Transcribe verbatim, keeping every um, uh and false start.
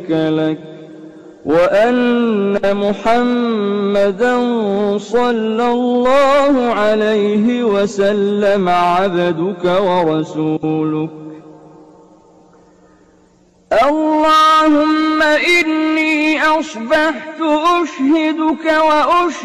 شريك لك وأن محمدا صلى الله عليه وسلم عبدك ورسولك. اللهم إني أصبحت أشهدك وأشهد